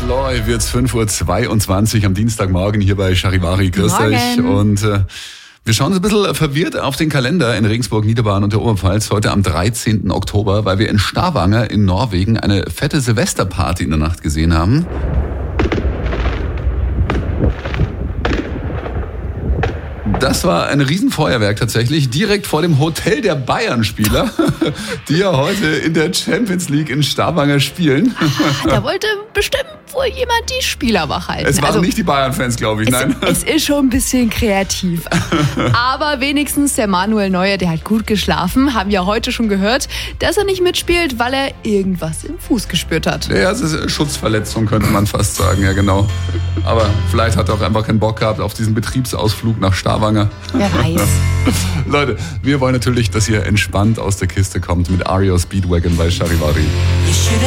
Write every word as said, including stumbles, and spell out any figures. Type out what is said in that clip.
Loy wird's fünf Uhr zweiundzwanzig am Dienstagmorgen hier bei Charivari. Grüß euch. Und äh, wir schauen ein bisschen verwirrt auf den Kalender in Regensburg, Niederbayern und der Oberpfalz heute am dreizehnten Oktober, weil wir in Stavanger in Norwegen eine fette Silvesterparty in der Nacht gesehen haben. Das war ein Riesenfeuerwerk tatsächlich, direkt vor dem Hotel der Bayern-Spieler, die ja heute in der Champions League in Stavanger spielen. Ah, da wollte bestimmt wohl jemand die Spieler wach halten. Es waren also, nicht die Bayern-Fans, glaube ich, es, nein. Es ist schon ein bisschen kreativ. Aber wenigstens der Manuel Neuer, der hat gut geschlafen, haben wir heute schon gehört, dass er nicht mitspielt, weil er irgendwas im Fuß gespürt hat. Ja, es ist eine Schutzverletzung, könnte man fast sagen, ja genau. Aber vielleicht hat er auch einfach keinen Bock gehabt auf diesen Betriebsausflug nach Stavanger. Wer weiß. Leute, wir wollen natürlich, dass ihr entspannt aus der Kiste kommt mit Ario Speedwagon bei Charivari.